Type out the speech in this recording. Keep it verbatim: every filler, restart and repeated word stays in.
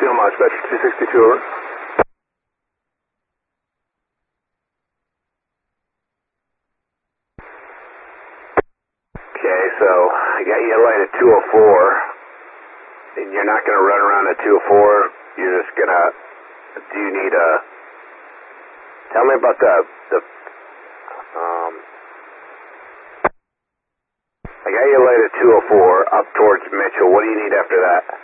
Steel March, Metro two sixty-two, over. Okay, so I got you light at two oh four, and you're not going to run around at two oh four, you're just going to, do you need a, tell me about the, the, um, I got you light at two oh four up towards Mitchell, what do you need after that?